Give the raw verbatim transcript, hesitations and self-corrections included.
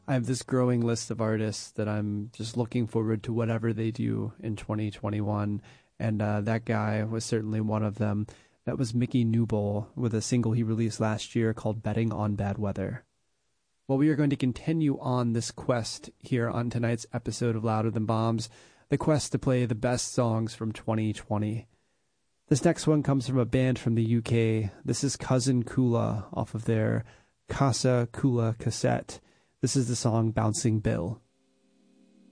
I have this growing list of artists that I'm just looking forward to whatever they do in twenty twenty-one. And uh, that guy was certainly one of them. That was Mickey Newbold with a single he released last year called Betting on Bad Weather. Well, we are going to continue on this quest here on tonight's episode of Louder Than Bombs, the quest to play the best songs from twenty twenty. This next one comes from a band from the U K. This is Cousin Kula off of their Casa Kula cassette. This is the song Bouncing Bill.